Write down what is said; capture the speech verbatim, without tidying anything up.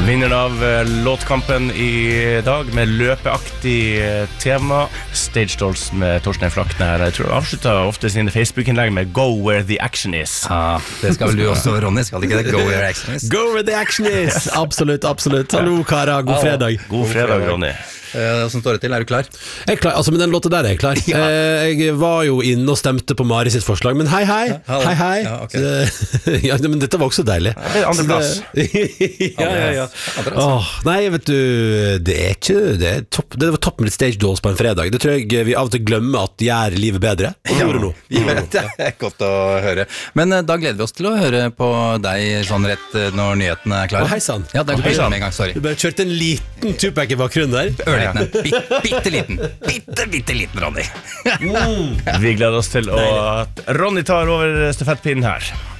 Vinneren av uh, låtkampen i dag med løpeaktig uh, tema, Stage Dolls med Torstein Flakne her. Jeg tror han avsluttet ofte sine Facebook-innlegg med Go where the action is. Ja, det skal vel du også, Ronny, skal det ikke det? Go where the action is. Go where the action is. Absolutt, absolutt. Hallo, Kara, god fredag. God fredag, Ronny. Hvordan står det til? Er du klar? Jeg er klar, altså med den låta der er jeg klar. ja. Jeg var jo inne og stemte på Mari sitt forslag, men hei hei, ja, hei hei ja, okay. ja, men dette var også deilig. Det er andre plass. ja, ja, ja. Åh, nei, vet du, det er ikke det, er topp, det var topp med litt Stage Dolls på en fredag. Det tror jeg vi av og til glemmer at gjør livet bedre. Og ja, nå. Ja, det er godt å høre. Men da gleder vi oss til å høre på deg sånn rett når nyhetene er klare. Å, hei sann. Ja, det er hei med en gang, sorry. Du bare kjørte en liten Tupac i bakgrunnen der. Ørliten, bitte, bitte liten Bitte, bitte liten, Ronny. mm. Vi gleder oss til å, at Ronny tar over stafettpinnen her.